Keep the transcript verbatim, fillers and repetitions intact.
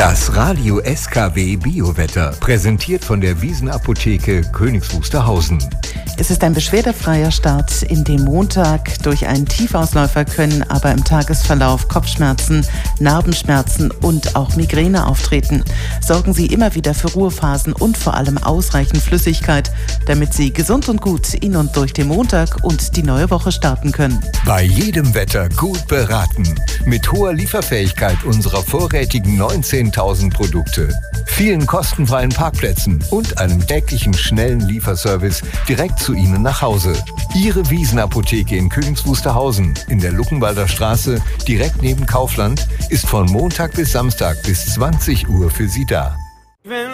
Das Radio S K W Biowetter, präsentiert von der Wiesenapotheke Königs Wusterhausen. Es ist ein beschwerdefreier Start in den Montag. Durch einen Tiefausläufer können aber im Tagesverlauf Kopfschmerzen, Narbenschmerzen und auch Migräne auftreten. Sorgen Sie immer wieder für Ruhephasen und vor allem ausreichend Flüssigkeit, damit Sie gesund und gut in und durch den Montag und die neue Woche starten können. Bei jedem Wetter gut beraten. Mit hoher Lieferfähigkeit unserer vorrätigen neunzehntausend Produkte, vielen kostenfreien Parkplätzen und einem täglichen schnellen Lieferservice direkt zu Ihnen nach Hause. Ihre Wiesenapotheke in Königs Wusterhausen in der Luckenwalder Straße, direkt neben Kaufland, ist von Montag bis Samstag bis zwanzig Uhr für Sie da.